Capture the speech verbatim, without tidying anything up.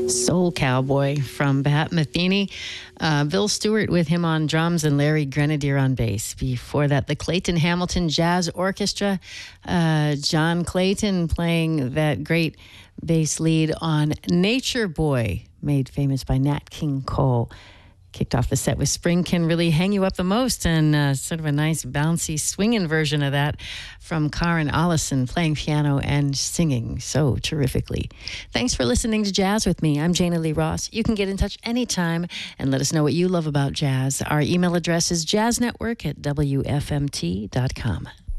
Soul Cowboy from Pat Metheny. Uh, Bill Stewart with him on drums and Larry Grenadier on bass. Before that, the Clayton Hamilton Jazz Orchestra. Uh, John Clayton playing that great bass lead on Nature Boy, made famous by Nat King Cole. Kicked off the set with Spring Can Really Hang You Up the Most, and uh, sort of a nice bouncy swinging version of that from Karen Allison, playing piano and singing so terrifically. Thanks for listening to Jazz with me. I'm Jana Lee Ross. You can get in touch anytime and let us know what you love about jazz. Our email address is jazznetwork at w f m t dot com.